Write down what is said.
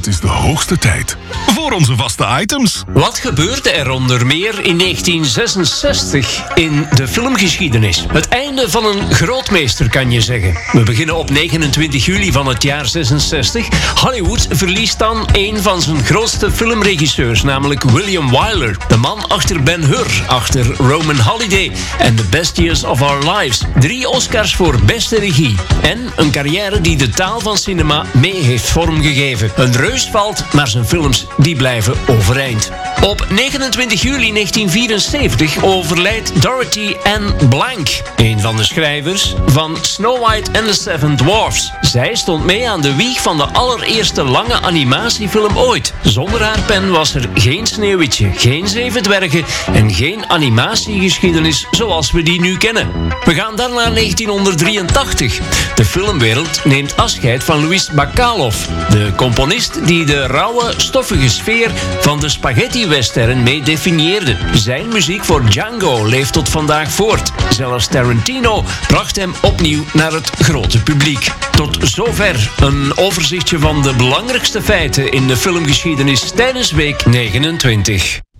Het is de hoogste tijd voor onze vaste items. Wat gebeurde er onder meer in 1966 in de filmgeschiedenis? Het einde van een grootmeester, kan je zeggen. We beginnen op 29 juli van het jaar 66. Hollywood verliest dan een van zijn grootste filmregisseurs, namelijk William Wyler. De man achter Ben-Hur, achter Roman Holiday en The Best Years of Our Lives. 3 Oscars voor beste regie. En een carrière die de taal van cinema mee heeft vormgegeven. Een reus valt, maar zijn films die blijven overeind. Op 29 juli 1974 overlijdt Dorothy Ann Blank, een van de schrijvers van Snow White and the Seven Dwarfs. Zij stond mee aan de wieg van de allereerste lange animatiefilm ooit. Zonder haar pen was er geen Sneeuwwitje, geen 7 dwergen en geen animatiegeschiedenis zoals we die nu kennen. We gaan dan naar 1983. De filmwereld neemt afscheid van Louis Bacalov, de componist die de rauwe, stoffige sfeer van de spaghetti-western mee definieerde. Zijn muziek voor Django leeft tot vandaag voort. Zelfs Tarantino bracht hem opnieuw naar het grote publiek. Tot zover een overzichtje van de belangrijkste feiten in de filmgeschiedenis tijdens week 29.